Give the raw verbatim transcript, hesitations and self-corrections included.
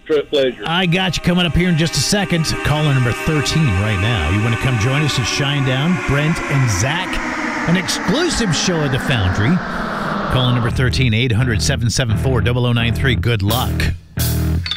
tr- pleasure. I got you coming up here in just a second. Caller number thirteen right now. You want to come join us at Shinedown? Brent and Zach, an exclusive show at the Foundry. Caller number thirteen, eight hundred, seven seven four, zero zero nine three. Good luck.